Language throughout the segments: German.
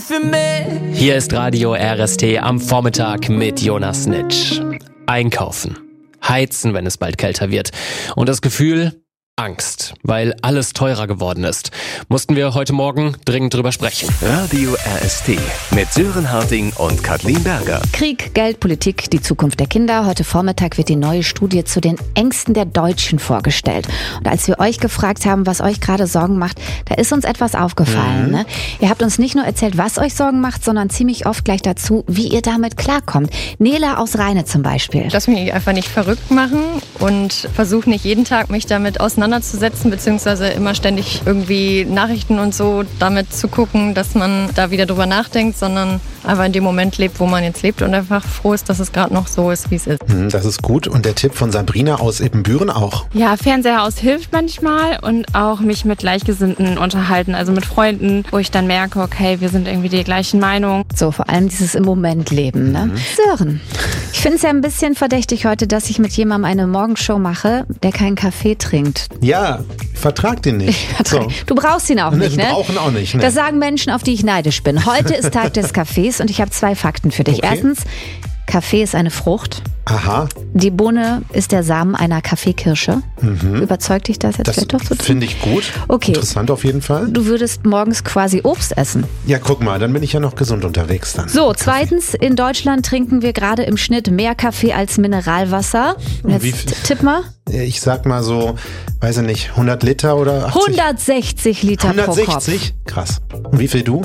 für mich. Hier ist Radio RST am Vormittag mit Jonas Nitsch. Einkaufen, heizen, wenn es bald kälter wird und das Gefühl Angst, weil alles teurer geworden ist. Mussten wir heute Morgen dringend drüber sprechen. Radio RST mit Sören Harting und Kathleen Berger. Krieg, Geld, Politik, die Zukunft der Kinder. Heute Vormittag wird die neue Studie zu den Ängsten der Deutschen vorgestellt. Und als wir euch gefragt haben, was euch gerade Sorgen macht, da ist uns etwas aufgefallen. Ne? Ihr habt uns nicht nur erzählt, was euch Sorgen macht, sondern ziemlich oft gleich dazu, wie ihr damit klarkommt. Nela aus Rheine zum Beispiel. Lass mich einfach nicht verrückt machen und versuche nicht jeden Tag mich damit auseinanderzusetzen, beziehungsweise immer ständig irgendwie Nachrichten und so damit zu gucken, dass man da wieder drüber nachdenkt, sondern einfach in dem Moment lebt, wo man jetzt lebt und einfach froh ist, dass es gerade noch so ist, wie es ist. Das ist gut. Und der Tipp von Sabrina aus Ibbenbüren auch. Ja, Fernseher aus hilft manchmal und auch mich mit Gleichgesinnten unterhalten, also mit Freunden, wo ich dann merke, okay, wir sind irgendwie der gleichen Meinung. So, vor allem dieses im Moment leben, ne? Sören, ich finde es ja ein bisschen verdächtig heute, dass ich mit jemandem eine Morgenshow mache, der keinen Kaffee trinkt. Ja, vertrag den nicht. So. Du brauchst ihn auch nicht, ne? Wir brauchen auch nicht, ne? Das sagen Menschen, auf die ich neidisch bin. Heute ist Tag des Kaffees und ich habe 2 Fakten für dich. Okay. Erstens, Kaffee ist eine Frucht. Aha. Die Bohne ist der Samen einer Kaffeekirsche. Überzeugt dich das jetzt Das vielleicht doch zu tun? finde ich gut. Okay. Interessant auf jeden Fall. Du würdest morgens quasi Obst essen. Ja, guck mal, dann bin ich ja noch gesund unterwegs dann. So, zweitens, in Deutschland trinken wir gerade im Schnitt mehr Kaffee als Mineralwasser. Wie viel? Jetzt tipp mal. Ich sag mal so, weiß ich nicht, 100 Liter oder 80? 160 Liter pro Kopf. 160? Krass. Und wie viel du?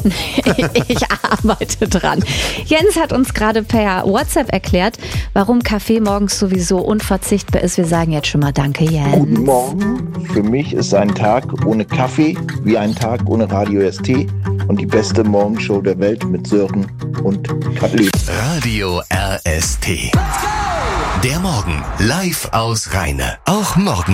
Ich arbeite dran. Jens hat uns gerade per WhatsApp erklärt, warum Kaffee morgens sowieso unverzichtbar ist. Wir sagen jetzt schon mal Danke, Jens. Guten Morgen. Für mich ist ein Tag ohne Kaffee wie ein Tag ohne Radio ST und die beste Morgenshow der Welt mit Sören und Kathleen. Radio RST. Der Morgen live aus Rheine. Auch morgen